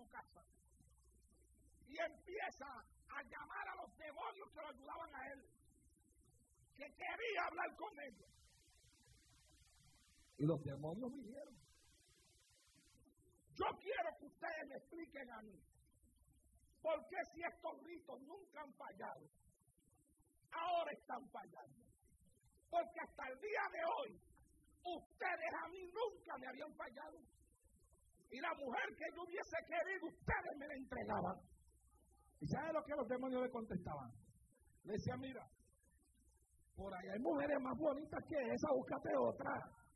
casa y empieza a llamar a los demonios que lo ayudaban a él, que quería hablar con ellos. Y los demonios vinieron. Yo quiero que ustedes me expliquen a mí, ¿por qué si estos ritos nunca han fallado, ahora están fallando? Porque hasta el día de hoy, ustedes a mí nunca me habían fallado. Y la mujer que yo hubiese querido, ustedes me la entregaban. ¿Y saben lo que los demonios le contestaban? Le decían, mira, por ahí hay mujeres más bonitas que esa, búscate otra.